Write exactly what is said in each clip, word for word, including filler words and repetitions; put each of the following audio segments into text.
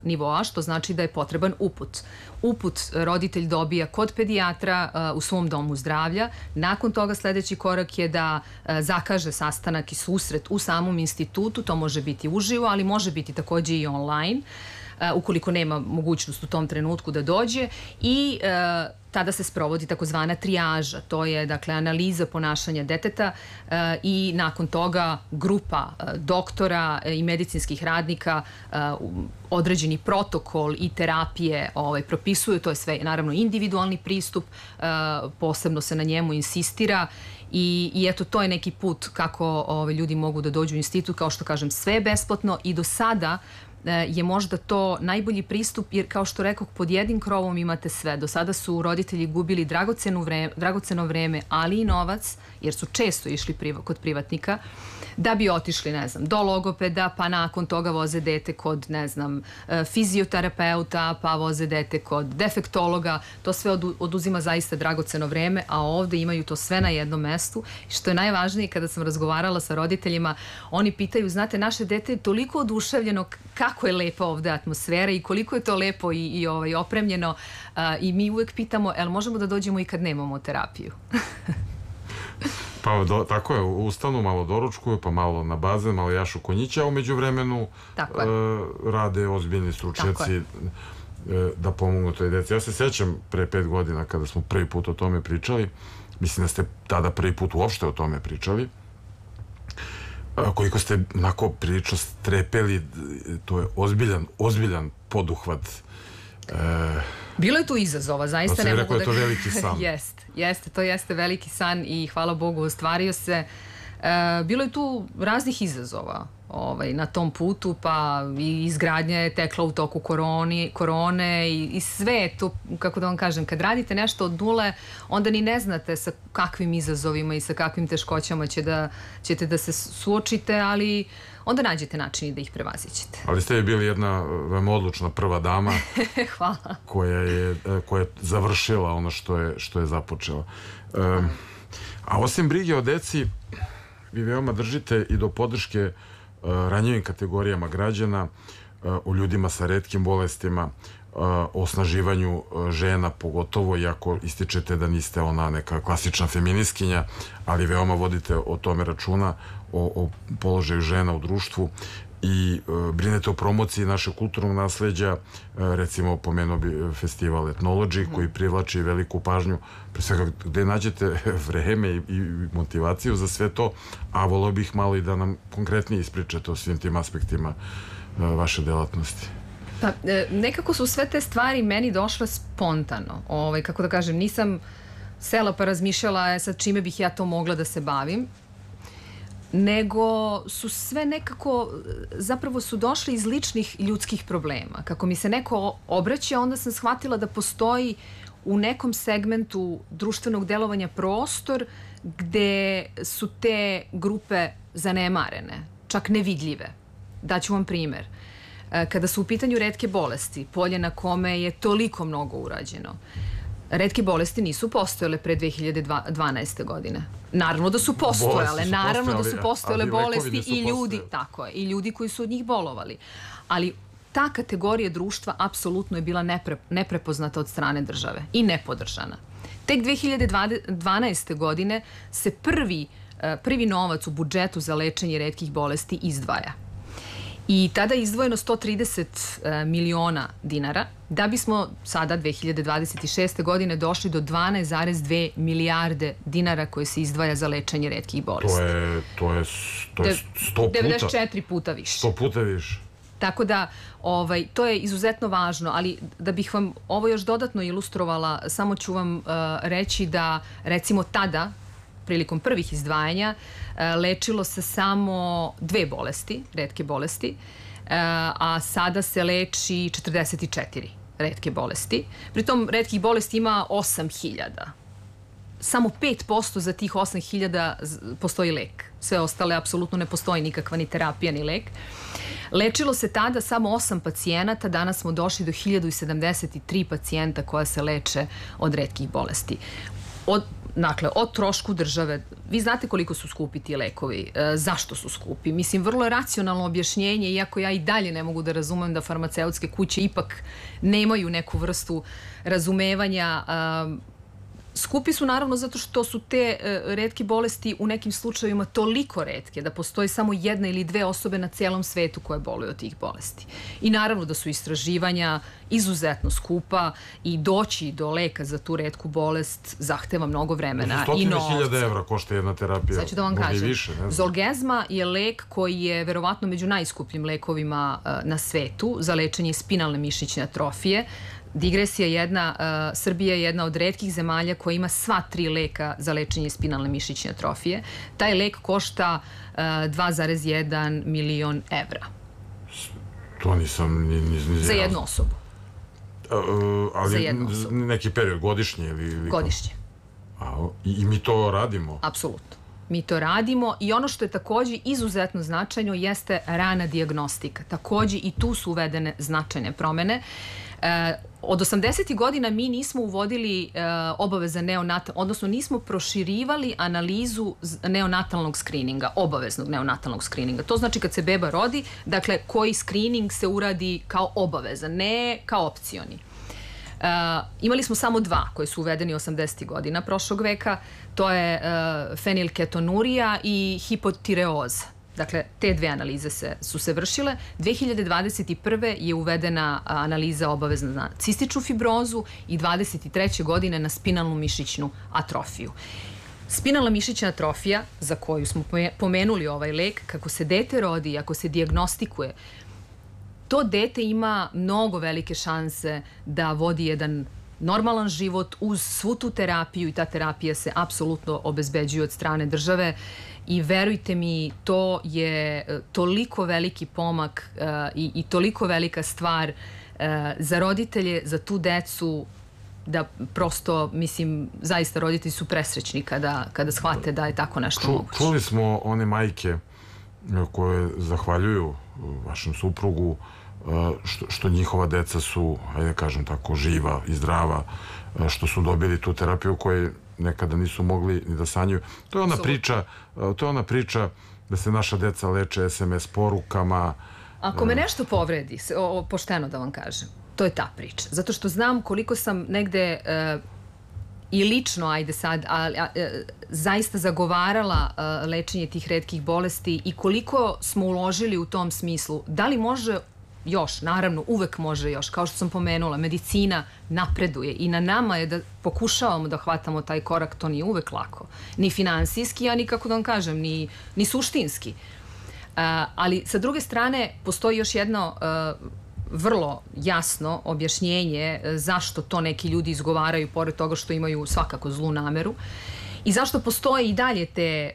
nivoa, što znači da je potreban uput. Uput roditelj dobija kod pedijatra u svom domu zdravlja. Nakon toga sledeći korak je da zakaže sastanak i susret u samom institutu. To može biti uživo, ali može biti takođe i online, ukoliko nema mogućnost u tom trenutku da dođe, i tada se sprovodi takozvana trijaža. To je, dakle, analiza ponašanja deteta i nakon toga grupa doktora i medicinskih radnika određeni protokol i terapije propisuju. To je sve, naravno, individualni pristup, posebno se na njemu insistira i, i eto, to je neki put kako ljudi mogu da dođu u institut. Kao što kažem, sve je besplatno i do sada je možda to najbolji pristup, jer kao što rekao, pod jednim krovom imate sve. Do sada su roditelji gubili dragoceno vreme, ali i novac, jer su često išli kod privatnika, da bi otišli, ne znam, do logopeda, pa nakon toga voze dete kod, ne znam, fizioterapeuta, pa voze dete kod defektologa. To sve oduzima zaista dragoceno vreme, a ovde imaju to sve na jednom mestu. Što je najvažnije, kada sam razgovarala sa roditeljima, oni pitaju, znate, naše dete je toliko oduševljeno kako je lepa ovde atmosfera i koliko je to lepo i, i ovaj, opremljeno, a, i mi uvek pitamo, jel možemo da dođemo i kad nemamo terapiju? Pa do, tako je, ustanu, malo doručkuju, pa malo na bazen, malo jašu konjića, a umeđu vremenu e, rade ozbiljni stručnjaci e, da pomognu toj deci. Ja se sećam pre pet godina kada smo prvi put o tome pričali, mislim da ste tada prvi put uopšte o tome pričali, koliko ste onako prilično strepeli, to je ozbiljan, ozbiljan poduhvat. E, Bilo je tu izazova, zaista ne mogu da... To je to veliki san. Jeste, jeste, to jeste veliki san i hvala Bogu ostvario se. E, bilo je tu raznih izazova ovaj, na tom putu, pa i izgradnja je tekla u toku koroni, korone i, i sve je to, kako da vam kažem, kad radite nešto od nule, onda ni ne znate sa kakvim izazovima i sa kakvim teškoćama će da, ćete da se suočite, ali onda nađete način da ih prevazićete. Ali ste bili jedna veoma odlučna prva dama Hvala. koja je, koja je završila ono što je, što je započela. Um, a osim brige o deci, vi veoma držite i do podrške uh, ranjivim kategorijama građana, uh, o ljudima sa retkim bolestima, uh, o osnaživanju uh, žena, pogotovo iako ističete da niste ona neka klasična feminiskinja, ali veoma vodite o tome računa, o, o položaju žena u društvu i uh, brinete o promociji našeg kulturnog nasleđa. Uh, recimo, pomenuo bi festival Ethnology, mm. koji privlači veliku pažnju, pre svega gde nađete vreme i, i motivaciju za sve to, a volio bih malo i da nam konkretnije ispričate o svim tim aspektima uh, vaše delatnosti. Pa, nekako su sve te stvari meni došle spontano. Ovaj, kako da kažem, nisam sela pa razmišljala sa čime bih ja to mogla da se bavim, nego su sve nekako, zapravo su došli iz ličnih ljudskih problema. Kako mi se neko obraća, onda sam shvatila da postoji u nekom segmentu društvenog delovanja prostor gde su te grupe zanemarene, čak nevidljive. Daću vam primer. Kada su u pitanju retke bolesti, polje na kome je toliko mnogo urađeno, retke bolesti nisu postojale pre dve hiljade dvanaeste. godine. Naravno da su postojale, naravno da su postojale bolesti i ljudi, tako je, i ljudi koji su od njih bolovali. Ali ta kategorija društva apsolutno je bila nepre, neprepoznata od strane države i nepodržana. Tek dve hiljade dvanaeste. godine se prvi, prvi novac u budžetu za lečenje retkih bolesti izdvaja. I tada je izdvojeno sto trideset miliona dinara, da bismo sada dve hiljade dvadeset šeste. godine došli do dvanaest zarez dve milijarde dinara koje se izdvaja za lečenje retkih bolesti. To je, to je, to je sto puta. devedeset četiri puta više. sto puta više. Tako da, ovaj, to je izuzetno važno, ali da bih vam ovo još dodatno ilustrovala, samo ću vam uh, reći da, recimo tada, prilikom prvih izdvajanja, lečilo se samo dve bolesti, retke bolesti, a sada se leči četrdeset četiri retke bolesti. Pritom, retkih bolesti ima osam hiljada. Samo pet posto za tih osam hiljada postoji lek. Sve ostale apsolutno ne postoji nikakva ni terapija ni lek. Lečilo se tada samo osam pacijenata, danas smo došli do hiljadu sedamdeset tri pacijenta koja se leče od retkih bolesti. Od, Dakle, o trošku države, vi znate koliko su skupi ti lekovi, e, zašto su skupi? Mislim, vrlo je racionalno objašnjenje, iako ja i dalje ne mogu da razumem da farmaceutske kuće ipak nemaju neku vrstu razumevanja. E, skupi su naravno zato što su te e, retke bolesti u nekim slučajevima toliko retke da postoji samo jedna ili dve osobe na celom svetu koje boluju od tih bolesti. I naravno da su istraživanja izuzetno skupa i doći do leka za tu retku bolest zahteva mnogo vremena i novca. Stotine hiljada evra košta jedna terapija. Sad ću da vam kažem. Zolgensma je lek koji je verovatno među najskupljim lekovima uh, na svetu za lečenje spinalne mišićne atrofije. Digresija jedna, uh, Srbija je jedna od retkih zemalja koja ima sva tri leka za lečenje spinalne mišićne atrofije. Taj lek košta uh, dva zarez jedan milion evra. To nisam ni, ni, ni za jednu osobu. Uh, ali za jednu osobu. Neki period, godišnje ili... ili godišnje. A, i, I mi to radimo? Apsolutno. Mi to radimo i ono što je takođe izuzetno značajno jeste rana dijagnostika. Takođe i tu su uvedene značajne promene. E, od osamdesetih godina mi nismo uvodili e, obaveza neonatalnog, odnosno nismo proširivali analizu neonatalnog skrininga, obaveznog neonatalnog skrininga. To znači kad se beba rodi, dakle koji skrining se uradi kao obavezan, ne kao opcioni. Uh, imali smo samo dva koje su uvedeni osamdesetih godina prošlog veka, to je uh, fenilketonurija i hipotireoza. Dakle, te dve analize se, su se vršile. dve hiljade dvadeset prve je uvedena analiza obavezna na cističnu fibrozu i dvadeset treće godine na spinalnu mišićnu atrofiju. Spinalna mišićna atrofija, za koju smo pomenuli ovaj lek, kako se dete rodi, ako se dijagnostikuje, to dete ima mnogo velike šanse da vodi jedan normalan život uz svu tu terapiju i ta terapija se apsolutno obezbeđuje od strane države i verujte mi, to je toliko veliki pomak uh, i, i toliko velika stvar uh, za roditelje, za tu decu, da prosto, mislim, zaista roditelji su presrećni kada, kada shvate da je tako nešto Ču, moguće. Čuli smo one majke koje zahvaljuju vašem suprugu Što, što njihova deca su, ajde kažem tako, živa i zdrava, što su dobili tu terapiju koju nekada nisu mogli ni da sanjaju. To je ona priča, to je ona priča da se naša deca leče es em es porukama. Ako me nešto povredi, o, pošteno da vam kažem, to je ta priča. Zato što znam koliko sam negde uh, i lično, ajde sad, a, a, a, zaista zagovarala a, lečenje tih retkih bolesti i koliko smo uložili u tom smislu. Da li može još, naravno, uvek može još, kao što sam pomenula, medicina napreduje i na nama je da pokušavamo da hvatamo taj korak, to nije uvek lako. Ni finansijski, a ni, kako da vam kažem, ni, ni suštinski. A, ali, sa druge strane, postoji još jedno a, vrlo jasno objašnjenje zašto to neki ljudi izgovaraju, pored toga što imaju svakako zlu nameru. I zašto postoje i dalje te,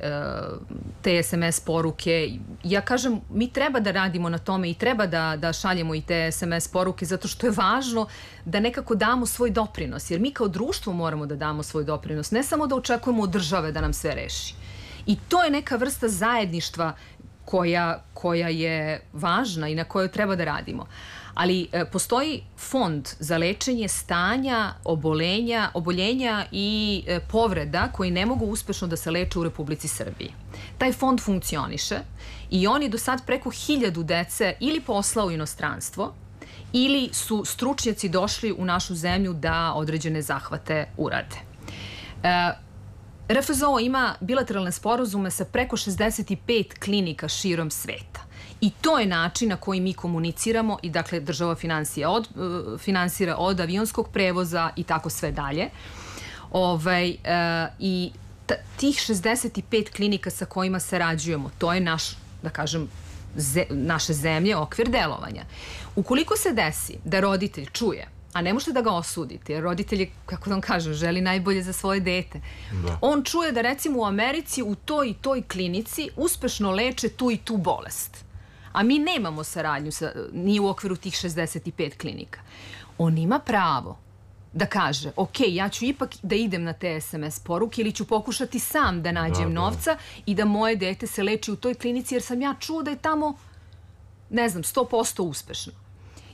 te es em es poruke. Ja kažem, mi treba da radimo na tome i treba da, da šaljemo i te es em es poruke zato što je važno da nekako damo svoj doprinos. Jer mi kao društvo moramo da damo svoj doprinos. Ne samo da očekujemo od države da nam sve reši. I to je neka vrsta zajedništva koja, koja je važna i na kojoj treba da radimo. Ali e, postoji fond za lečenje stanja, obolenja, oboljenja i e, povreda koji ne mogu uspešno da se leče u Republici Srbiji. Taj fond funkcioniše i on je do sad preko hiljadu dece ili poslao u inostranstvo ili su stručnjaci došli u našu zemlju da određene zahvate urade. E, er ef zo ima bilateralne sporazume sa preko šezdeset pet klinika širom sveta. I to je način na koji mi komuniciramo i dakle država finansira od, finansira od avionskog prevoza i tako sve dalje. Ovaj, e, I tih šezdeset pet klinika sa kojima sarađujemo, to je naš, da kažem, ze, naše zemlje, okvir delovanja. Ukoliko se desi da roditelj čuje, a ne možete da ga osudite, jer roditelj je, kako da vam kažem, želi najbolje za svoje dete. Da. On čuje da recimo u Americi u toj i toj klinici uspešno leče tu i tu bolest. A mi nemamo saradnju sa, ni u okviru tih šezdeset pet klinika. On ima pravo da kaže, ok, ja ću ipak da idem na te es em es poruke ili ću pokušati sam da nađem da, novca da. I da moje dete se leči u toj klinici jer sam ja čuo da je tamo, ne znam, sto posto uspešno.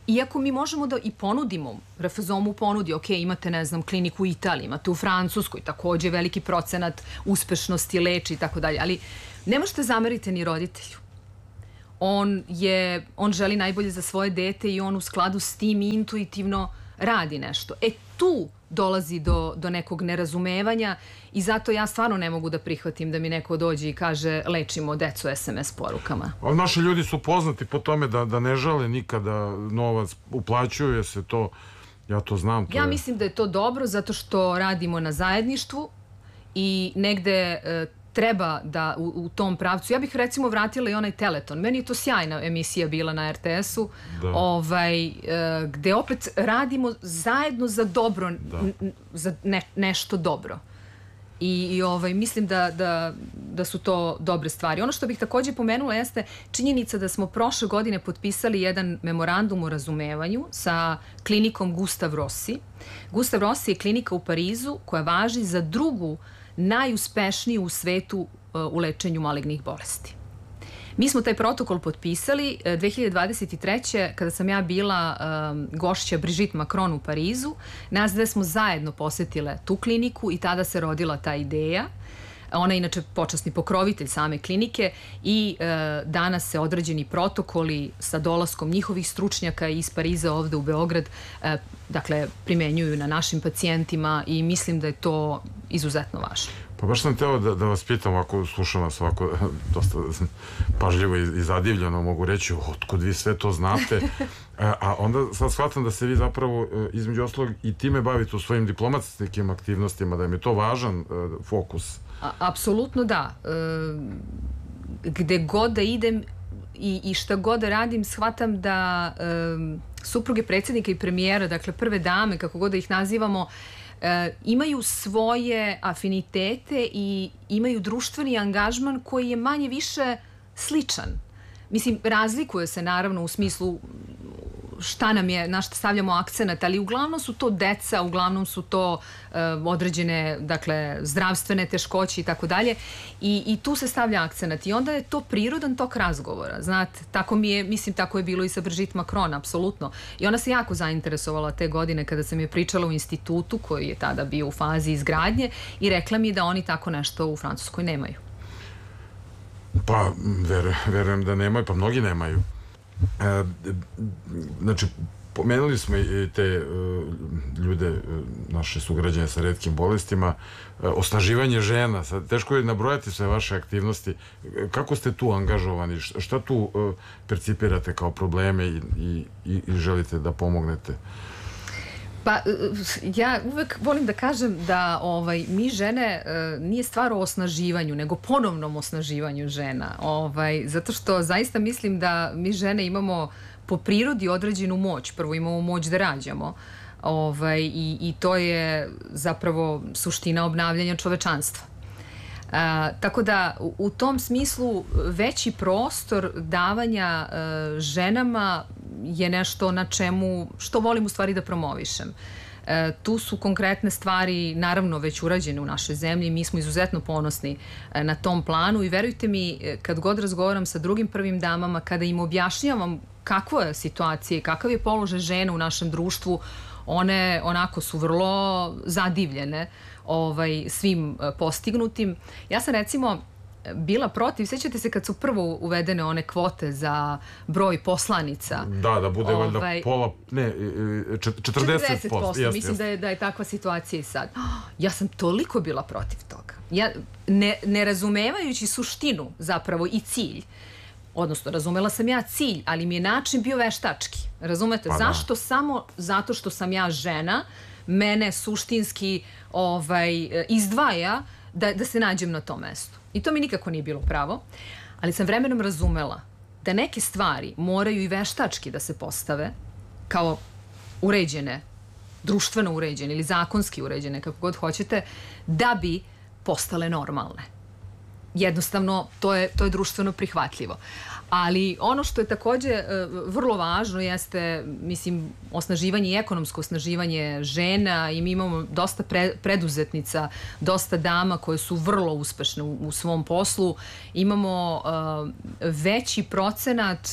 Iako mi možemo da i ponudimo, R F Z O mu ponudi, ok, imate, ne znam, kliniku u Italiji, imate u Francuskoj, takođe veliki procenat uspešnosti, leči i tako dalje, ali ne možete zameriti ni roditelju. On, je, on želi najbolje za svoje dete i on u skladu s tim intuitivno radi nešto. E tu dolazi do, do nekog nerazumevanja i zato ja stvarno ne mogu da prihvatim da mi neko dođe i kaže lečimo decu S M S porukama. A naši ljudi su poznati po tome da, da ne žale nikada novac, uplaćuje se to, ja to znam. To ja je... mislim da je to dobro zato što radimo na zajedništvu i negde e, treba da u, u tom pravcu, ja bih recimo vratila i onaj Teleton. Meni je to sjajna emisija bila na R T S-u, ovaj, e, gde opet radimo zajedno za dobro, n, za ne, nešto dobro. I, i ovaj, mislim da, da, da su to dobre stvari. Ono što bih takođe pomenula jeste činjenica da smo prošle godine potpisali jedan memorandum o razumevanju sa klinikom Gustav Rossi. Gustav Rossi je klinika u Parizu koja važi za drugu najuspešniju u svetu uh, u lečenju malignih bolesti. Mi smo taj protokol potpisali uh, dve hiljade dvadeset treće kada sam ja bila um, gošća Brigitte Macron u Parizu. Nas dve smo zajedno posetile tu kliniku i tada se rodila ta ideja. Ona je inače počasni pokrovitelj same klinike i e, danas se određeni protokoli sa dolaskom njihovih stručnjaka iz Pariza ovde u Beograd e, dakle, primenjuju na našim pacijentima i mislim da je to izuzetno važno. Pa baš sam teo da, da vas pitam, ako slušam vas ovako dosta pažljivo i, i zadivljeno, mogu reći, otkud vi sve to znate, a, a onda sad shvatam da se vi zapravo između ostalog i time bavite u svojim diplomatskim aktivnostima, da im je to važan uh, fokus. A, apsolutno da. E, gde god da idem i, i šta god da radim, shvatam da e, supruge predsjednika i premijera, dakle prve dame, kako god da ih nazivamo, e, imaju svoje afinitete i imaju društveni angažman koji je manje više sličan. Mislim, razlikuje se naravno u smislu šta nam je, na šta stavljamo akcenat, ali uglavnom su to deca, uglavnom su to uh, određene, dakle, zdravstvene teškoće i tako dalje. I tu se stavlja akcenat. I onda je to prirodan tok razgovora. Znate, tako mi je, mislim, tako je bilo i sa Brigitte Macron, apsolutno. I ona se jako zainteresovala te godine kada sam je pričala u institutu, koji je tada bio u fazi izgradnje, i rekla mi da oni tako nešto u Francuskoj nemaju. Pa, ver, verujem da nemaju, pa mnogi nemaju. E, znači, pomenuli smo i te e, ljude, e, naše sugrađane sa retkim bolestima, e, osnaživanje žena, sad, teško je nabrojati sve vaše aktivnosti. Kako ste tu angažovani? Šta tu e, percipirate kao probleme i, i, i želite da pomognete? Pa, ja uvek volim da kažem da ovaj, mi žene nije stvar o osnaživanju, nego ponovnom osnaživanju žena. Ovaj, zato što zaista mislim da mi žene imamo po prirodi određenu moć. Prvo imamo moć da rađamo. Ovaj, i, i to je zapravo suština obnavljanja čovečanstva. A, tako da u, u tom smislu veći prostor davanja a, ženama je nešto na čemu, što volim u stvari da promovišem. E, tu su konkretne stvari naravno već urađene u našoj zemlji, mi smo izuzetno ponosni e, na tom planu i verujte mi, kad god razgovaram sa drugim prvim damama, kada im objašnjavam kakva je situacija i kakav je položaj žena u našem društvu, one onako su vrlo zadivljene ovaj, svim postignutim. Ja sam recimo bila protiv, sjećate se kad su prvo uvedene one kvote za broj poslanica? Da, da bude valjda ovaj, pola, ne, četrdeset posto. Mislim jest. Da, je, da je takva situacija i sad. Ja sam toliko bila protiv toga. Ja, ne, ne razumevajući suštinu zapravo i cilj, odnosno razumela sam ja cilj, ali mi je način bio veštački. Razumete? Pa zašto? Da. Samo zato što sam ja žena, mene suštinski ovaj, izdvaja da, da se nađem na tom mestu. I to mi nikako nije bilo pravo, ali sam vremenom razumela da neke stvari moraju i veštački da se postave kao uređene, društveno uređene ili zakonski uređene, kako god hoćete, da bi postale normalne. Jednostavno, to je, to je društveno prihvatljivo. Ali ono što je takođe vrlo važno jeste, mislim, osnaživanje i ekonomsko osnaživanje žena i mi imamo dosta pre, preduzetnica, dosta dama koje su vrlo uspešne u, u svom poslu. Imamo uh, veći procenat uh,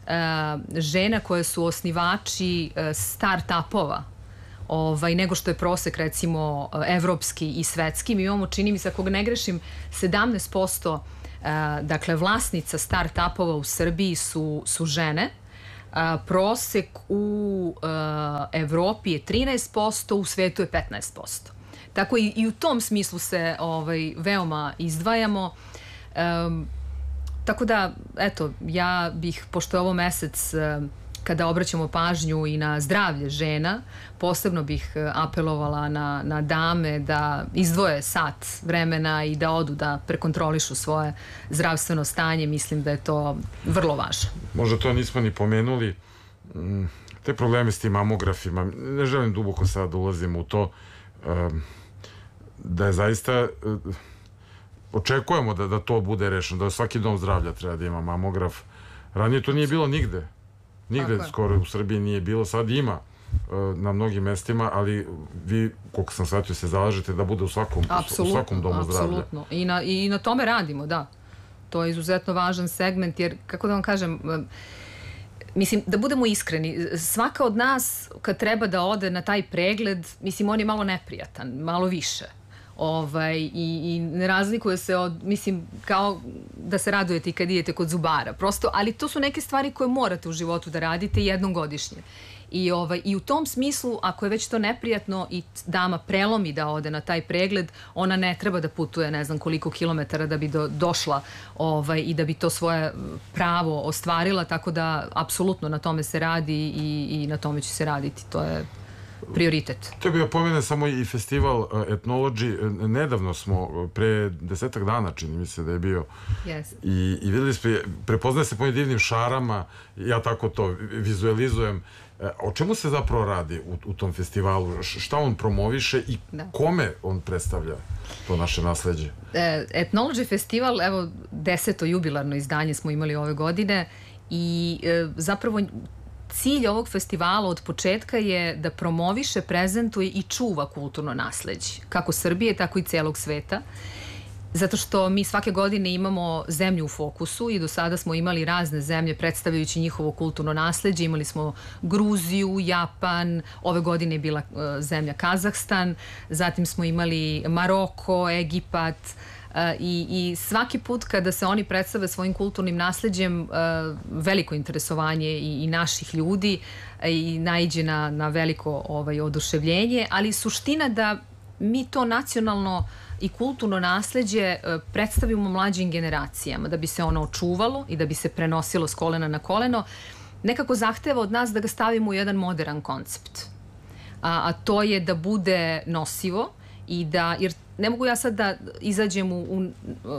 žena koje su osnivači start-upova, Ovaj, nego što je prosek, recimo, evropski i svetski. Mi imamo, čini mi se, ako ne grešim, sedamnaest posto dakle, vlasnica start-upova u Srbiji su, su žene. Prosek u Evropi je trinaest posto, u svetu je petnaest posto. Tako i, i u tom smislu se ovaj, veoma izdvajamo. Um, tako da, eto, ja bih, pošto je ovo mesec kada obraćamo pažnju i na zdravlje žena, posebno bih apelovala na, na dame da izdvoje sat vremena i da odu da prekontrolišu svoje zdravstveno stanje. Mislim da je to vrlo važno. Možda to nismo ni pomenuli. Te probleme s tim mamografima, ne želim duboko sada da ulazim u to, da je zaista očekujemo da, da to bude rešeno, da svaki dom zdravlja treba da ima mamograf. Ranije to nije bilo nigde. Nigde skoro u Srbiji nije bilo, sad ima na mnogim mestima, ali vi, koliko sam shvatio, se zalažete da bude u svakom, u svakom domu zdravlja. Apsolutno. I na, i na tome radimo, da. To je izuzetno važan segment, jer, kako da vam kažem, mislim, da budemo iskreni, svaka od nas kad treba da ode na taj pregled, mislim, on je malo neprijatan, malo više. Ovaj, i, i ne razlikuje se od, mislim, kao da se radujete i kad idete kod zubara. Prosto, ali to su neke stvari koje morate u životu da radite jednom godišnje. I, ovaj, i u tom smislu, ako je već to neprijatno i dama prelomi da ode na taj pregled, ona ne treba da putuje ne znam koliko kilometara da bi do, došla ovaj, i da bi to svoje pravo ostvarila, tako da apsolutno na tome se radi i, i na tome će se raditi. To je prioritet. To je bio pomene samo i festival Ethnology. Nedavno smo, pre desetak dana, čini mi se da je bio. Yes. I, i videli smo, prepoznaje se po ovim divnim šarama, ja tako to vizualizujem. O čemu se zapravo radi u, u tom festivalu? Šta on promoviše i da. Kome on predstavlja to naše nasleđe? Ethnology festival, evo, deseto jubilarno izdanje smo imali ove godine i e, zapravo cilj ovog festivala od početka je da promoviše, prezentuje i čuva kulturno nasleđe, kako Srbije, tako i celog sveta. Zato što mi svake godine imamo zemlju u fokusu i do sada smo imali razne zemlje predstavljajući njihovo kulturno nasleđe. Imali smo Gruziju, Japan, ove godine je bila uh, zemlja Kazahstan, zatim smo imali Maroko, Egipat, Uh, i, i svaki put kada se oni predstave svojim kulturnim nasleđem, uh, veliko interesovanje i, i naših ljudi uh, i naiđe na, na veliko ovaj, oduševljenje, ali suština da mi to nacionalno i kulturno nasleđe uh, predstavimo mlađim generacijama, da bi se ono očuvalo i da bi se prenosilo s kolena na koleno, nekako zahteva od nas da ga stavimo u jedan modern koncept. A, a to je da bude nosivo i da, jer ne mogu ja sad da izađem u, u, u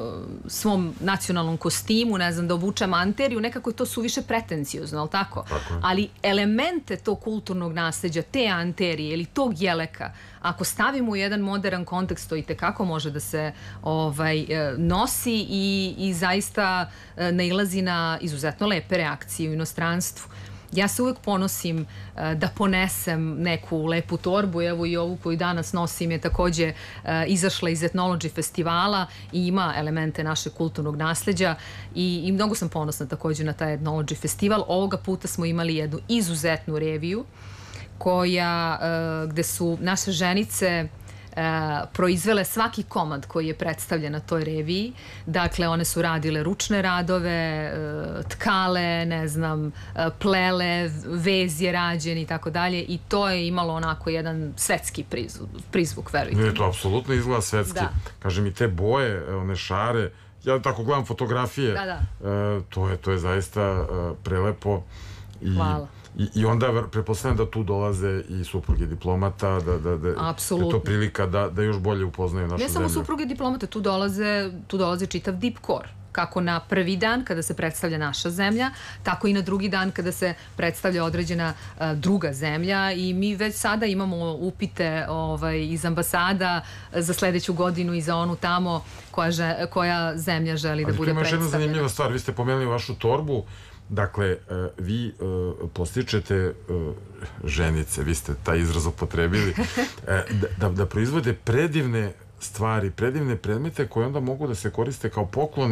svom nacionalnom kostimu, ne znam, da obučem anteriju, nekako je to suviše pretencijozno, ali tako? Tako je. Ali elemente tog kulturnog nasleđa, te anterije ili tog jeleka, ako stavimo u jedan modern kontekst, to i tekako može da se ovaj, nosi i, i zaista nailazi na izuzetno lepe reakcije u inostranstvu. Ja se uvek ponosim uh, da ponesem neku lepu torbu, evo i ovu koju danas nosim je takođe uh, izašla iz Ethnology festivala i ima elemente našeg kulturnog nasleđa i, i mnogo sam ponosna takođe na taj Ethnology festival. Ovoga puta smo imali jednu izuzetnu reviju koja, uh, gde su naše ženice Uh, proizvele svaki komad koji je predstavljen na toj reviji. Dakle, one su radile ručne radove, uh, tkale, ne znam, uh, plele, vez je rađen i tako dalje i to je imalo onako jedan svetski prizvuk, prizvuk verujte. Ne, to apsolutno izgleda svetski. Da. Kažem, i te boje, one šare, ja tako gledam fotografije, da, da. Uh, to, je, to je zaista uh, prelepo. I... Hvala. I, i onda pretpostavljam da tu dolaze i supruge diplomata, da, da, da, da je to prilika da, da još bolje upoznaju našu zemlju. Ne samo supruge diplomata, tu dolaze, tu dolaze čitav deep core. Kako na prvi dan kada se predstavlja naša zemlja, tako i na drugi dan kada se predstavlja određena uh, druga zemlja i mi već sada imamo upite ovaj, iz ambasada za sledeću godinu i za onu tamo koja, že, koja zemlja želi ali da bude predstavljena. Ali tu ima još jedna zanimljiva stvar, vi ste pomenuli vašu torbu. Dakle, vi postičete ženice, vi ste taj izraz upotrebili, da, da proizvode predivne stvari, predivne predmete koje onda mogu da se koriste kao pokloni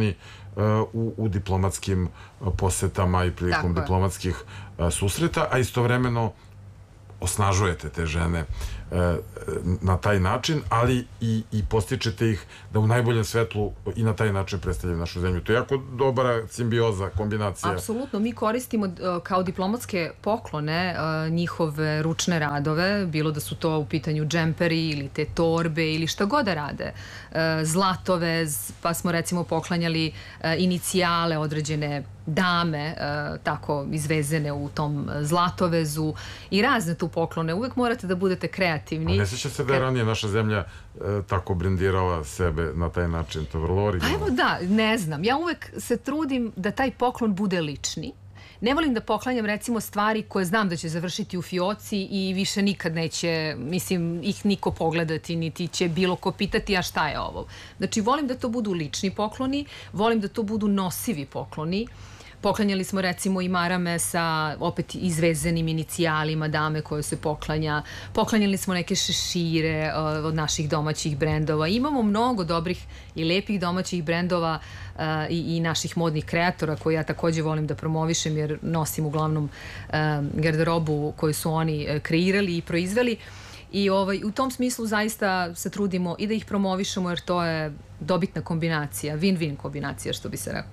u, u diplomatskim posetama i prilikom diplomatskih susreta, a istovremeno osnažujete te žene na taj način, ali i, i postičete ih da u najboljem svetlu i na taj način predstavljaju našu zemlju. To je jako dobra simbioza, kombinacija. Apsolutno, mi koristimo kao diplomatske poklone njihove ručne radove, bilo da su to u pitanju džemperi ili te torbe ili šta god da rade. Zlatovez, pa smo recimo poklanjali inicijale određene dame, tako izvezene u tom zlatovezu i razne tu poklone. Uvek morate da budete kreativni. Ne sjeća se da je ranije naša zemlja tako brendirala sebe na taj način, to je vrlo originalno. Pa evo da, ne znam. Ja uvek se trudim da taj poklon bude lični. Ne volim da poklanjam recimo stvari koje znam da će završiti u fioci i više nikad neće, mislim, ih niko pogledati, niti će bilo ko pitati a šta je ovo. Znači, volim da to budu lični pokloni, volim da to budu nosivi pokloni. Poklanjali smo recimo i marame sa opet izvezenim inicijalima dame koje se poklanja. Poklanjali smo neke šešire od naših domaćih brendova. Imamo mnogo dobrih i lepih domaćih brendova i, i naših modnih kreatora koje ja takođe volim da promovišem jer nosim uglavnom garderobu koju su oni kreirali i proizveli. I ovaj, u tom smislu zaista se trudimo i da ih promovišemo jer to je dobitna kombinacija, win-win kombinacija što bi se reklo.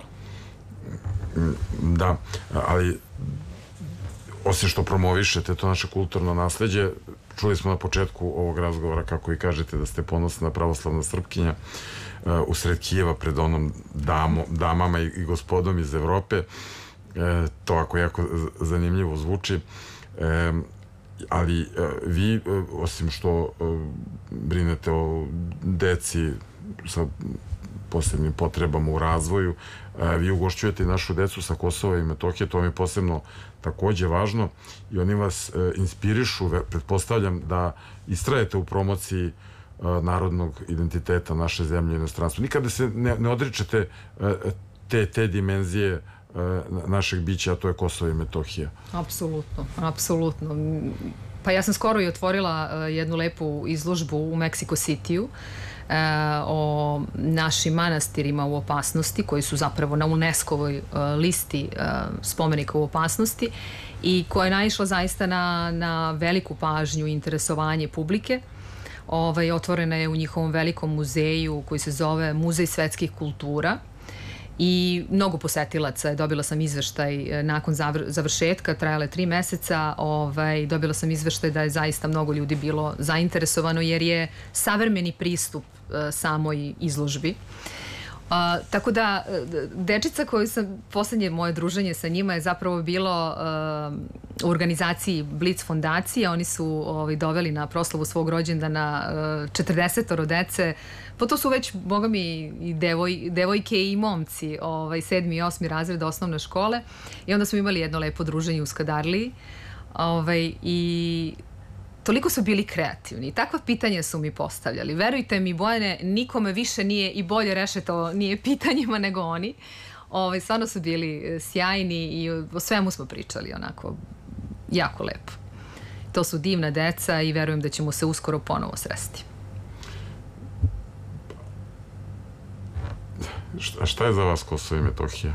Da, ali osim što promovišete to naše kulturno nasleđe, čuli smo na početku ovog razgovora kako i kažete da ste ponosna pravoslavna Srpkinja usred Kijeva pred onom damo, damama i, i gospodom iz Evrope. E, to ako jako zanimljivo zvuči. E, ali e, vi, e, osim što e, brinete o deci sa posebnim potrebama u razvoju, vi ugošćujete našu decu sa Kosova i Metohije, to mi je posebno takođe važno i oni vas inspirišu, pretpostavljam da istrajete u promociji narodnog identiteta naše zemlje i inostranstva. Nikada se ne, ne odričete te, te dimenzije našeg bića, a to je Kosovo i Metohija. Apsolutno, apsolutno. Pa ja sam skoro i otvorila jednu lepu izložbu u Meksiko Citiju o našim manastirima u opasnosti, koji su zapravo na UNESCO-voj listi spomenika u opasnosti i koja je naišla zaista na, na veliku pažnju i interesovanje publike. Ovaj, otvorena je u njihovom velikom muzeju koji se zove Muzej svetskih kultura i mnogo posetilaca je. Dobila sam izveštaj nakon završetka, trajala je tri meseca, ovaj, dobila sam izveštaj da je zaista mnogo ljudi bilo zainteresovano jer je savremeni pristup samoj izložbi. Uh, tako da, dečica koju sam, poslednje moje druženje sa njima je zapravo bilo uh, u organizaciji Blitz fondacije. Oni su ovaj, doveli na proslavu svog rođendana uh, četrdesetoro dece. Pa to su već, boga mi, i devoj, devojke i momci, ovaj, sedmi i osmi razred osnovne škole. I onda smo imali jedno lepo druženje u Skadarliji. Ovaj, I toliko su bili kreativni. Takva pitanja su mi postavljali. Verujte mi, Bojane, nikome više nije i bolje rešeto nije pitanjima nego oni. Ove, stvarno su bili sjajni i o svemu smo pričali onako jako lepo. To su divna deca i verujem da ćemo se uskoro ponovo sresti. A šta je za vas Kosovo i Metohija?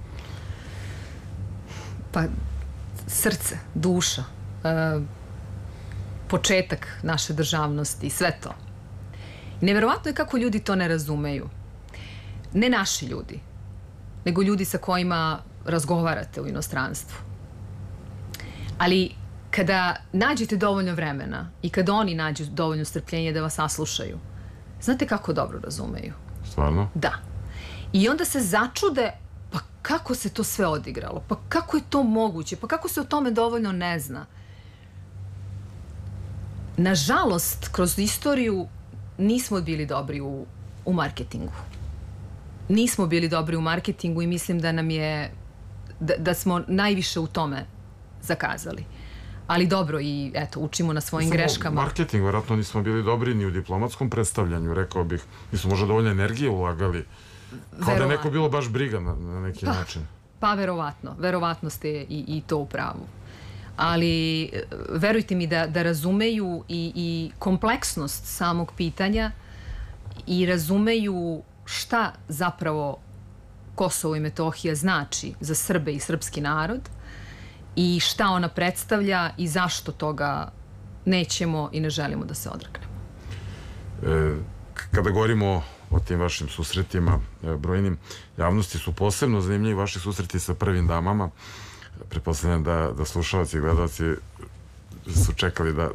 Pa, srce, duša, uh, početak naše državnosti, sve to. Neverovatno je kako ljudi to ne razumeju. Ne naši ljudi, nego ljudi sa kojima razgovarate u inostranstvu. Ali kada nađete dovoljno vremena i kada oni nađu dovoljno strpljenja da vas saslušaju, znate kako dobro razumeju? Stvarno? Da. I onda se začude, pa kako se to sve odigralo? Pa kako je to moguće? Pa kako se o tome dovoljno ne zna? Nažalost, kroz istoriju nismo bili dobri u, u marketingu. Nismo bili dobri u marketingu i mislim da nam je, da, da smo najviše u tome zakazali. Ali dobro, i eto, učimo na svojim Nisam greškama. Marketing, vjerojatno nismo bili dobri ni u diplomatskom predstavljanju, rekao bih. Nismo možda dovoljno energije ulagali. Kao da je neko bilo baš briga na, na neki pa, način. Pa, verovatno. Verovatno ste i, i to u pravu. Ali verujte mi da, da razumeju i, i kompleksnost samog pitanja i razumeju šta zapravo Kosovo i Metohija znači za Srbe i srpski narod i šta ona predstavlja i zašto toga nećemo i ne želimo da se odreknemo. E, kada govorimo o tim vašim susretima brojnim, javnosti su posebno zanimljivi vaši susreti sa prvim damama. Pretpostavljam da, da slušalci i gledalci su čekali da,